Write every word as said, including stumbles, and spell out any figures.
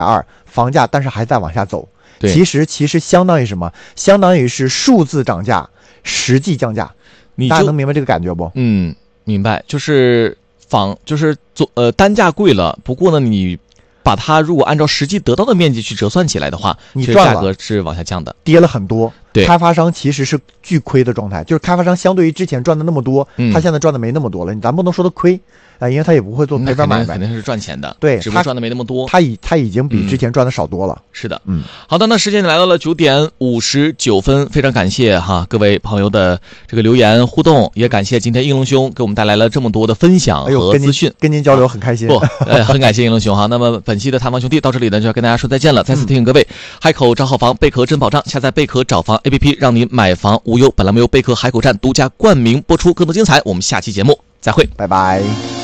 二，房价但是还在往下走。其实其实相当于什么？相当于是数字涨价，实际降价。你大家能明白这个感觉不？ 嗯，明白。就是房就是做呃单价贵了，不过呢你。把它如果按照实际得到的面积去折算起来的话， 你赚了， 价格是往下降的， 跌了很多。 对， 开发商其实是巨亏的状态，就是开发商相对于之前赚的那么多，嗯、他现在赚的没那么多了。咱不能说他亏啊、呃，因为他也不会做赔本买卖， 肯定是赚钱的。 对， 只不过赚的没那么多。 他已他已经比之前赚的少多了。 嗯、是的， 嗯， 好的，那时间来到了九点五十九分，非常感谢哈各位朋友的这个留言互动，也感谢今天应龙兄给我们带来了这么多的分享和资讯， 哎、跟, 跟您交流很开心。 不，呃，很感谢应龙兄哈。那么本期的探访兄弟到这里呢，就要跟大家说再见了。再次提醒各位，嗯、海口找好房，贝壳真保障，下载贝壳找房 A P P， 让你买房无忧。本栏目由贝壳海口站独家冠名播出，更多精彩，我们下期节目再会， 拜拜。